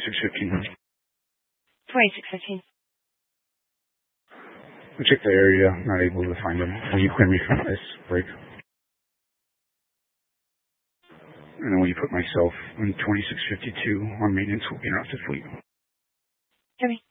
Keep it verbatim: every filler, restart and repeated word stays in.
twenty-six fifteen. twenty-six fifteen. I checked the area, not able to find them. Will you clear me from this break? And then will you put myself on twenty-six fifty-two on maintenance? We'll be interrupted fleet. Jimmy.